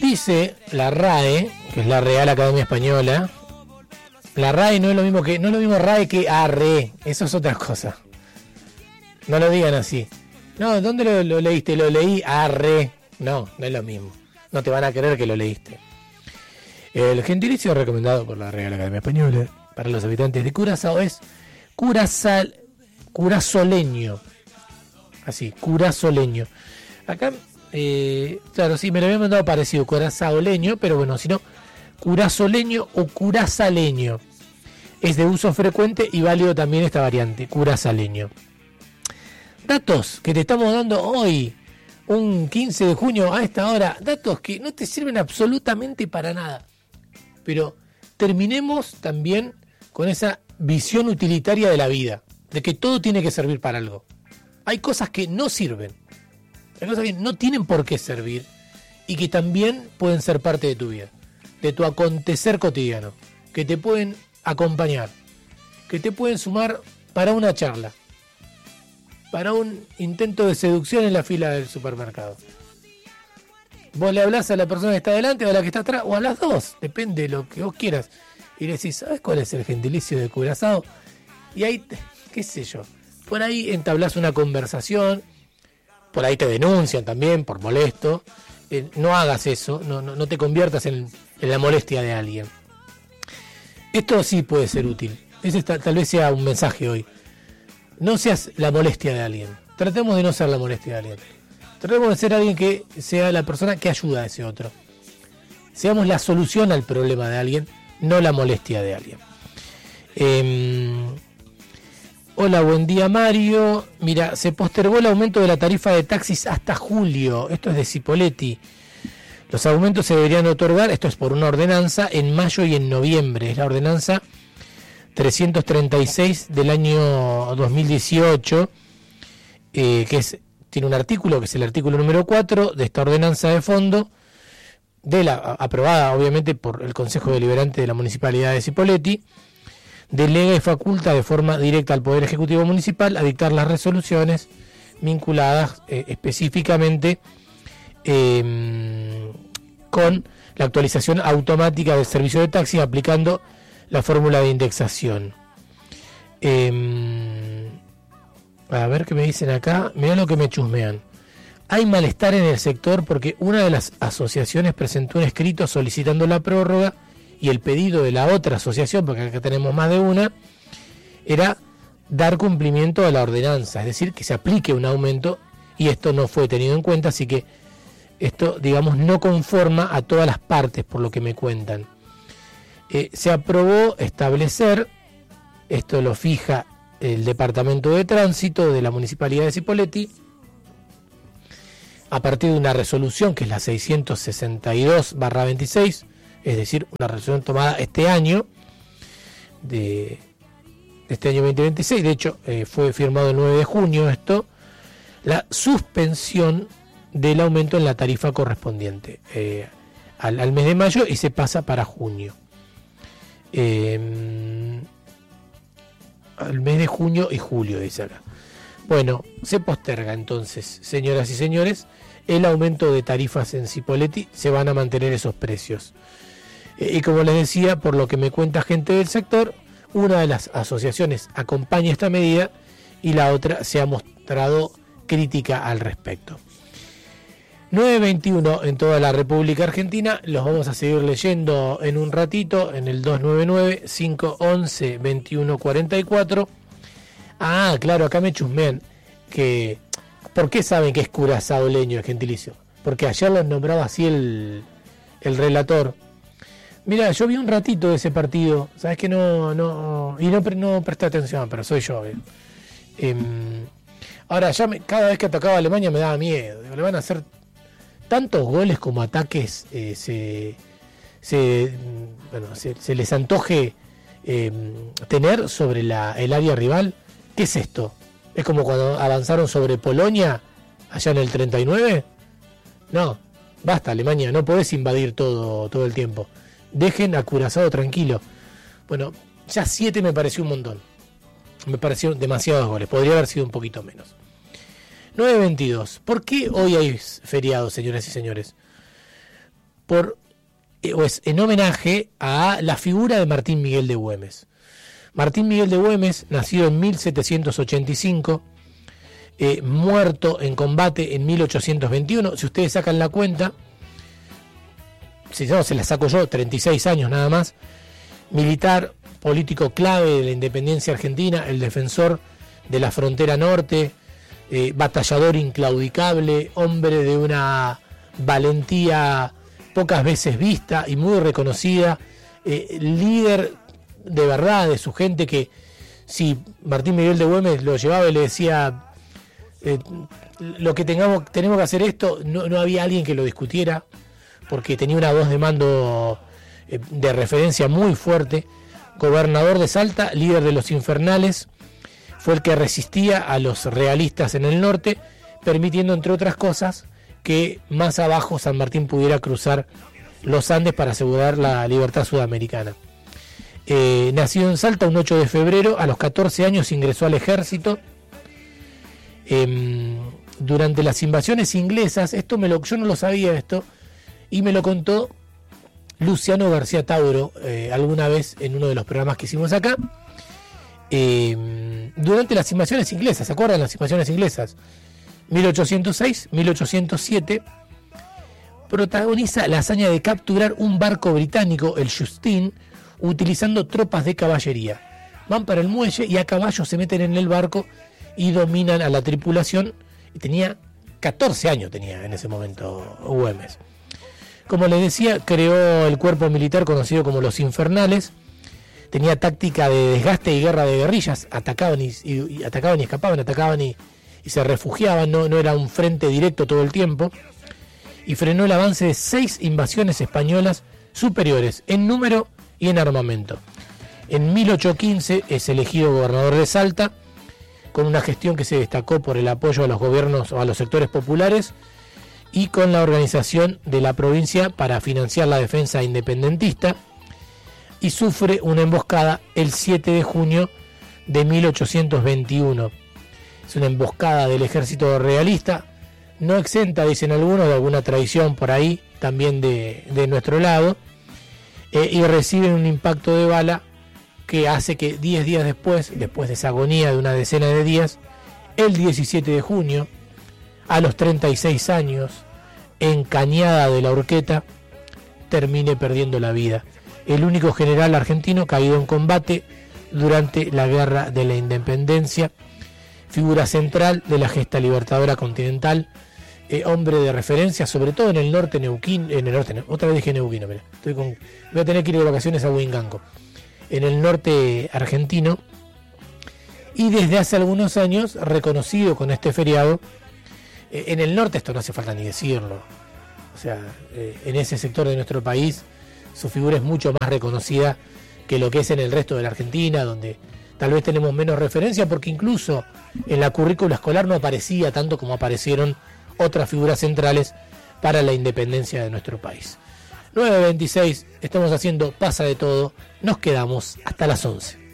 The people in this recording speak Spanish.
Dice la RAE, que es la Real Academia Española, la RAE no es lo mismo RAE que ARRE, eso es otra cosa. No lo digan así. No, ¿dónde lo leíste? Lo leí ARRE. No es lo mismo. No te van a creer que lo leíste. El gentilicio recomendado por la Real Academia Española para los habitantes de Curazao es curazoleño. Así, curazoleño. Acá, claro, sí, me lo había mandado parecido, curazaoleño, pero bueno, si no, curazoleño o curazaleño. Es de uso frecuente y válido también esta variante, curazaleño. Datos que te estamos dando hoy, un 15 de junio a esta hora, datos que no te sirven absolutamente para nada. Pero terminemos también con esa visión utilitaria de la vida, de que todo tiene que servir para algo. Hay cosas que no sirven, hay cosas que no tienen por qué servir y que también pueden ser parte de tu vida, de tu acontecer cotidiano, que te pueden acompañar, que te pueden sumar para una charla, para un intento de seducción en la fila del supermercado. Vos le hablás a la persona que está delante o a la que está atrás, o a las dos, depende de lo que vos quieras, y le decís, ¿sabes cuál es el gentilicio de Curazao? Y ahí, qué sé yo, por ahí entablás una conversación, por ahí te denuncian también por molesto. No hagas eso, no te conviertas en la molestia de alguien. Esto sí puede ser útil. Ese tal vez sea un mensaje hoy. No seas la molestia de alguien. Tratemos de no ser la molestia de alguien. Tratemos de ser alguien que sea la persona que ayuda a ese otro. Seamos la solución al problema de alguien, no la molestia de alguien. Hola, buen día Mario. Mira, se postergó el aumento de la tarifa de taxis hasta julio. Esto es de Cipolletti. Los aumentos se deberían otorgar, esto es por una ordenanza, en mayo y en noviembre. Es la ordenanza 336 del año 2018, tiene un artículo, que es el artículo número 4 de esta ordenanza de fondo, aprobada obviamente por el Consejo Deliberante de la Municipalidad de Cipolletti. Delega y faculta de forma directa al Poder Ejecutivo Municipal a dictar las resoluciones vinculadas específicamente con la actualización automática del servicio de taxi aplicando la fórmula de indexación. A ver qué me dicen acá. Mirá lo que me chusmean. Hay malestar en el sector porque una de las asociaciones presentó un escrito solicitando la prórroga y el pedido de la otra asociación, porque acá tenemos más de una, era dar cumplimiento a la ordenanza, es decir, que se aplique un aumento, y esto no fue tenido en cuenta, así que esto, digamos, no conforma a todas las partes, por lo que me cuentan. Se aprobó establecer, esto lo fija el Departamento de Tránsito de la Municipalidad de Cipolletti, a partir de una resolución que es la 662/26, es decir, una resolución tomada este año, de este año 2026, de hecho fue firmado el 9 de junio esto, la suspensión del aumento en la tarifa correspondiente al mes de mayo y se pasa para junio. Al mes de junio y julio, dice acá. Bueno, se posterga entonces, señoras y señores, el aumento de tarifas en Cipolletti, se van a mantener esos precios. Y como les decía, por lo que me cuenta gente del sector, una de las asociaciones acompaña esta medida y la otra se ha mostrado crítica al respecto. 9.21 en toda la República Argentina, los vamos a seguir leyendo en un ratito en el 299-511-2144. Ah, claro, acá me chusmean que ¿por qué saben que es curazaoleño el gentilicio? Porque ayer lo nombraba así el relator. Mira, yo vi un ratito de ese partido, sabes que no presté atención, pero soy yo. Ahora ya cada vez que atacaba Alemania me daba miedo, le van a hacer tantos goles como ataques, se les antoje tener sobre el área rival. ¿Qué es esto? ¿Es como cuando avanzaron sobre Polonia allá en el 39? No, basta Alemania, no podés invadir todo el tiempo. Dejen a Curazao tranquilo. Bueno, ya 7 me pareció un montón. Me parecieron demasiados goles, podría haber sido un poquito menos. 9.22. ¿Por qué hoy hay feriado, señoras y señores? o es en homenaje a la figura de Martín Miguel de Güemes. Martín Miguel de Güemes, nacido en 1785, muerto en combate en 1821. Si ustedes sacan la cuenta, si no se la saco yo, 36 años nada más. Militar, político clave de la independencia argentina, el defensor de la frontera norte, batallador inclaudicable, hombre de una valentía pocas veces vista y muy reconocida, líder de verdad de su gente, que si Martín Miguel de Güemes lo llevaba y le decía lo que tenemos que hacer esto, no había alguien que lo discutiera, porque tenía una voz de mando de referencia muy fuerte. Gobernador de Salta, líder de los infernales, fue el que resistía a los realistas en el norte, permitiendo, entre otras cosas, que más abajo San Martín pudiera cruzar los Andes para asegurar la libertad sudamericana. Nacido en Salta un 8 de febrero, a los 14 años ingresó al ejército. Durante las invasiones inglesas, yo no lo sabía esto, y me lo contó Luciano García Tauro alguna vez en uno de los programas que hicimos acá. Durante las invasiones inglesas, ¿se acuerdan las invasiones inglesas? 1806, 1807, protagoniza la hazaña de capturar un barco británico, el Justine, utilizando tropas de caballería. Van para el muelle y a caballo se meten en el barco y dominan a la tripulación. Y tenía 14 años en ese momento Güemes. Como les decía, creó el cuerpo militar conocido como los Infernales. Tenía táctica de desgaste y guerra de guerrillas. Atacaban y escapaban, atacaban y se refugiaban. No era un frente directo todo el tiempo. Y frenó el avance de 6 invasiones españolas superiores en número y en armamento. En 1815 es elegido gobernador de Salta, con una gestión que se destacó por el apoyo a los gobiernos o a los sectores populares y con la organización de la provincia para financiar la defensa independentista, y sufre una emboscada el 7 de junio de 1821. Es una emboscada del ejército realista, no exenta, dicen algunos, de alguna traición por ahí, también de nuestro lado, y reciben un impacto de bala que hace que 10 días después de esa agonía de una decena de días, el 17 de junio, a los 36 años, en Cañada de la Horqueta, termine perdiendo la vida. El único general argentino caído en combate durante la Guerra de la Independencia, figura central de la gesta libertadora continental, hombre de referencia, sobre todo en el norte neuquino, otra vez dije neuquino, mira, voy a tener que ir de vacaciones a Huinganco, en el norte argentino, y desde hace algunos años reconocido con este feriado. En el norte, esto no hace falta ni decirlo, o sea, en ese sector de nuestro país su figura es mucho más reconocida que lo que es en el resto de la Argentina, donde tal vez tenemos menos referencia, porque incluso en la currícula escolar no aparecía tanto como aparecieron otras figuras centrales para la independencia de nuestro país. 9:26, estamos haciendo Pasa de Todo, nos quedamos hasta las 11.